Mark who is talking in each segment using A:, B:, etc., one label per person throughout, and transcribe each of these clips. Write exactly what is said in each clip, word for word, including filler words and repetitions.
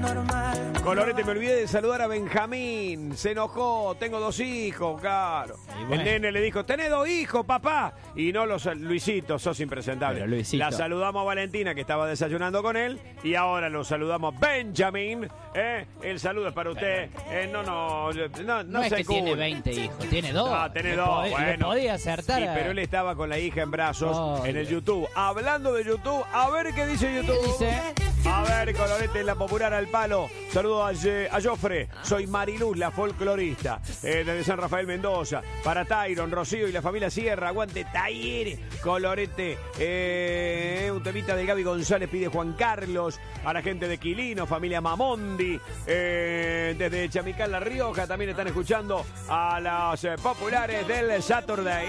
A: Colorete, me olvidé de saludar a Benjamín. Se enojó, tengo dos hijos, claro.
B: Bueno.
A: El nene le dijo, tenés dos hijos, papá. Y no los Luisito, sos impresentable.
B: Pero Luisito.
A: La saludamos a Valentina, que estaba desayunando con él. Y ahora lo saludamos a Benjamín. ¿eh? El saludo es para usted. Eh, no, no, no, no,
B: No es
A: se
B: que tiene
A: cubre.
B: veinte hijos, tiene dos.
A: Ah, tiene
B: Le
A: dos,
B: pod-
A: bueno.
B: Le podía acertar.
A: Sí,
B: a-
A: pero él estaba con la hija en brazos
B: Oh,
A: en el
B: Dios.
A: YouTube. Hablando de YouTube, a ver qué dice YouTube.
B: ¿Qué dice?
A: A ver, Colorete, en la popular al palo. Saludo a, Ye- a Jofre. Soy Mariluz, la folclorista. Eh, desde San Rafael, Mendoza. Para Tyron, Rocío y la familia Sierra. Aguante Talleres. Colorete. Eh, un temita de Gaby González pide Juan Carlos. A la gente de Quilino, familia Mamondi. Eh, desde Chamical, La Rioja. También están escuchando a los eh, populares del Saturday.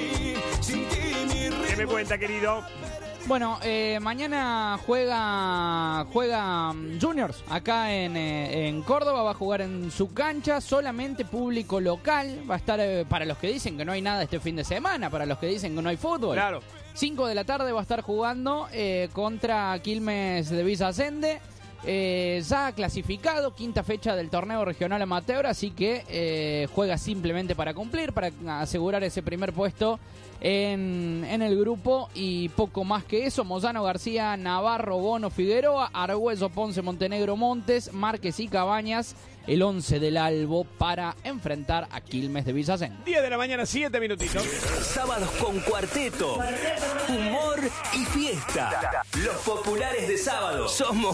A: ¿Qué me cuenta, querido?
B: Bueno, eh, mañana juega juega mm, Juniors acá en, eh, en Córdoba, va a jugar en su cancha, solamente público local, va a estar eh, para los que dicen que no hay nada este fin de semana, para los que dicen que no hay fútbol.
A: Claro.
B: cinco de la tarde va a estar jugando eh, contra Quilmes de Villasende. Eh, ya clasificado, quinta fecha del torneo regional amateur, así que eh, juega simplemente para cumplir, para asegurar ese primer puesto en, en el grupo y poco más que eso. Moyano, García, Navarro, Bono, Figueroa, Argüello, Ponce, Montenegro, Montes, Márquez y Cabañas, el once del Albo para enfrentar a Quilmes de Villasende.
A: diez de la mañana, siete minutitos.
C: Sábados con cuarteto, humor y fiesta. Los populares de sábado. Somos